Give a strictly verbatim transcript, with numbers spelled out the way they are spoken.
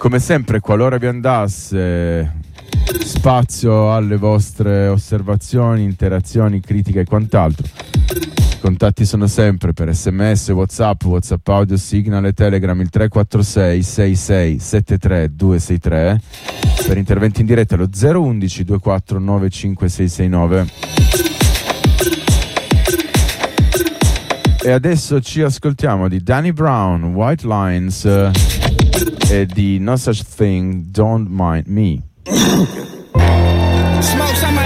Come sempre, qualora vi andasse spazio alle vostre osservazioni, interazioni, critiche e quant'altro, i contatti sono sempre per sms, whatsapp, whatsapp audio, signal e telegram il tre quattro sei sei sei sette tre due sei tre, per interventi in diretta lo zero undici due quattro nove cinque sei sei nove. E adesso ci ascoltiamo di Danny Brown, White Lines, eh, e di No Such Thing, Don't Mind Me. Smoke some